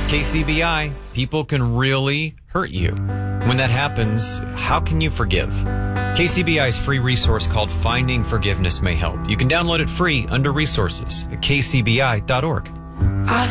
KCBI, people can really hurt you. When that happens, how can you forgive? KCBI's free resource called Finding Forgiveness may help. You can download it free under resources at kcbi.org.